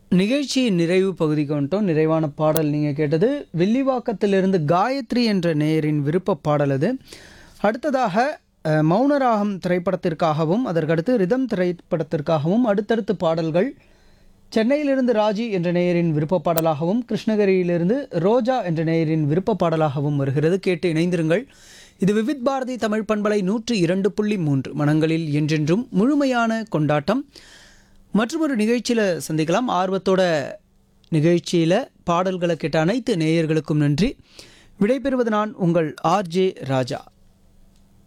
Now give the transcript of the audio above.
நிகழ்ச்சியின் நிறைவு பகுதிக்கு வந்துட்டோம். நிறைவான பாடல் நீங்கள் கேட்டது வில்லிவாக்கத்திலிருந்து காயத்ரி என்ற நேயரின் விருப்ப பாடல் அது. அடுத்ததாக மௌனராகம் திரைப்படத்திற்காகவும் அதற்கடுத்து ரிதம் திரைப்படத்திற்காகவும் அடுத்தடுத்து பாடல்கள் சென்னையிலிருந்து ராஜி என்ற நேயரின் விருப்ப பாடலாகவும் கிருஷ்ணகிரியிலிருந்து ரோஜா என்ற நேயரின் விருப்ப பாடலாகவும் வருகிறது. கேட்டு இணைந்திருங்கள். இது விவித் பாரதி தமிழ் பண்பலை 102.3 மனங்களில் என்றென்றும் முழுமையான கொண்டாட்டம். மற்றொரு நிகழ்ச்சியில் சந்திக்கலாம். ஆர்வத்தோட நிகழ்ச்சியில் பாடல்களை கேட்ட அனைத்து நேயர்களுக்கும் நன்றி. விடைபெறுவது நான் உங்கள் ஆர்ஜே ராஜா.